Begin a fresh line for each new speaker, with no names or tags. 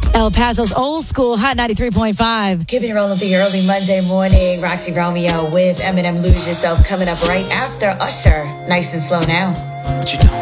El Paso's old school Hot 93.5.
Keeping it rolling through your early Monday morning. Roxy Romeo with Eminem Lose Yourself coming up right after Usher. Nice and slow now.
What you doing?